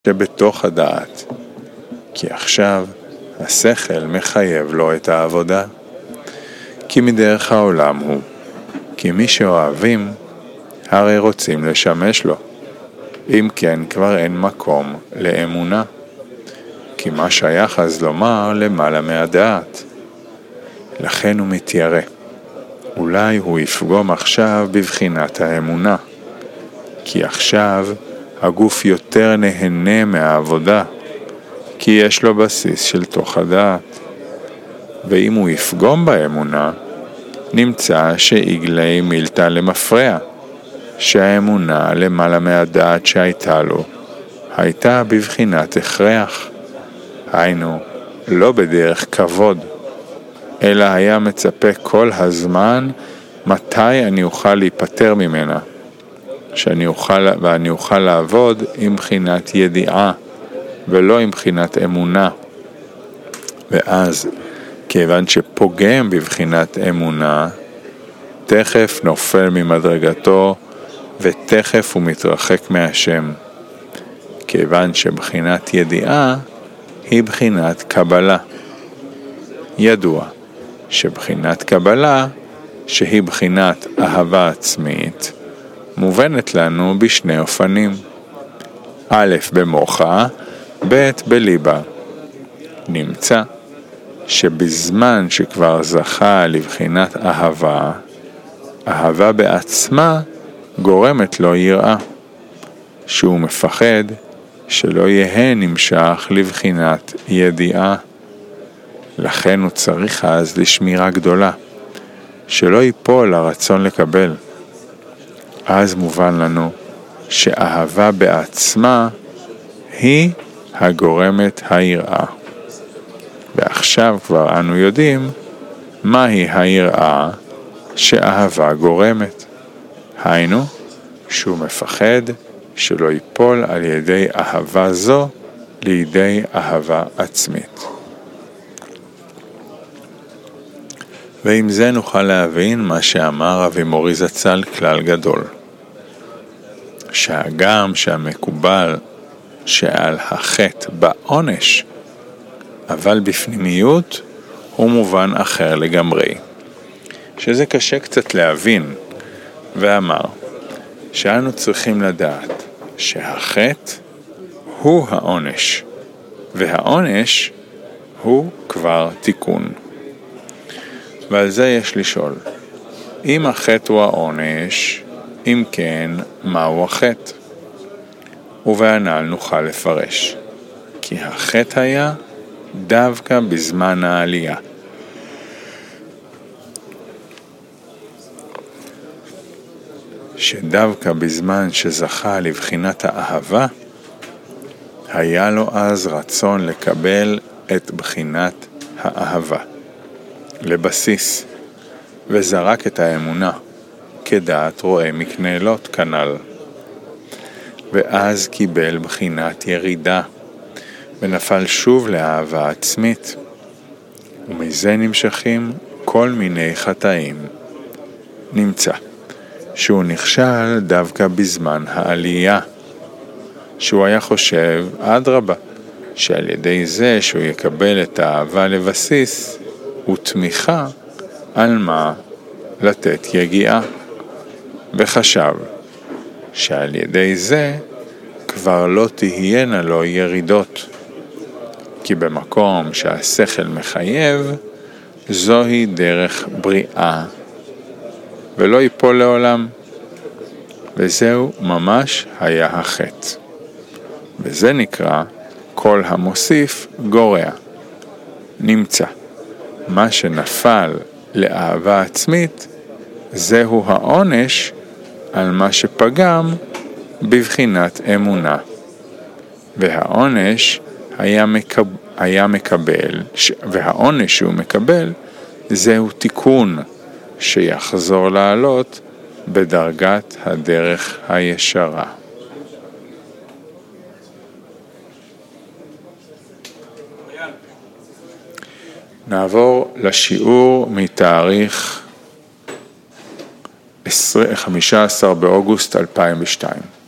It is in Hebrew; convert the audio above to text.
שבתוך הדעת, כי עכשיו השכל מחייב לו את העבודה, כי מדרך העולם הוא, כי מי שאוהבים הרי רוצים לשמש לו, אם כן כבר אין מקום לאמונה, כי מה שייך אז לומר למעלה מהדעת, לכן הוא מתיירא, אולי הוא יפגום עכשיו בבחינת האמונה, כי עכשיו הגוף יותר נהנה מהעבודה, כי יש לו בסיס של תוך הדעת. ואם הוא יפגום באמונה, נמצא שעגלי מילתא למפרע, שהאמונה למעלה מהדעת שהייתה לו, הייתה בבחינת הכרח, היינו לא בדרך כבוד, אלא היה מצפה כל הזמן מתי אני אוכל להיפטר ממנה, ואני אוכל לעבוד עם בחינת ידיעה, ולא עם בחינת אמונה. ואז, כיוון שפוגם בבחינת אמונה, תכף נופל ממדרגתו, ותכף הוא מתרחק מהשם. כיוון שבחינת ידיעה היא בחינת קבלה. ידוע שבחינת קבלה, שהיא בחינת אהבה עצמית, מובנת לנו בשני אופנים. א' במוחה, ב' בליבה. נמצא שבזמן שכבר זכה לבחינת אהבה, אהבה בעצמה גורמת לו יראה, שהוא מפחד שלא יהיה נמשך לבחינת ידיעה. לכן הוא צריך אז לשמירה גדולה, שלא ייפול הרצון לקבל. אז מובן לנו שאהבה בעצמה היא הגורמת היראה. ועכשיו כבר אנו יודעים מהי היראה שאהבה גורמת. היינו שהוא מפחד שלא ייפול על ידי אהבה זו לידי אהבה עצמית. ועם זה נוכל להבין מה שאמר אבי מורי זצ"ל כלל גדול. שהגם שהמקובל שעל החטא בעונש, אבל בפנימיות הוא מובן אחר לגמרי. שזה קשה קצת להבין, ואמר שאנו צריכים לדעת שהחטא הוא העונש, והעונש הוא כבר תיקון. ועל זה יש לשאול, אם החטא הוא העונש, אם כן, מהו החטא? ובענל נוכל לפרש, כי החטא היה דווקא בזמן העלייה. שדווקא בזמן שזכה לבחינת האהבה, היה לו אז רצון לקבל את בחינת האהבה לבסיס, וזרק את האמונה כדעת רואה מקנלות כנל. ואז קיבל בחינת ירידה, ונפל שוב לאהבה עצמית, ומזה נמשכים כל מיני חטאים. נמצא שהוא נכשל דווקא בזמן העלייה, שהוא היה חושב אדרבה, שעל ידי זה שהוא יקבל את האהבה לבסיס, הוא תמיכה על מה לתת יגיעה, וחשב שעל ידי זה כבר לא תהיינה לו ירידות, כי במקום שהשכל מחייב, זוהי דרך בריאה, ולא ייפול לעולם. וזהו ממש היה החטא. וזה נקרא כל המוסיף גורע. נמצא, מה שנפל לאהבה עצמית, זהו העונש על מה שפגם בבחינת אמונה. והעונש היה מקבל, והעונש שהוא מקבל, זהו תיקון שיחזור לעלות בדרגת הדרך הישרה. נעבור לשיעור מתאריך 15 באוגוסט 2002.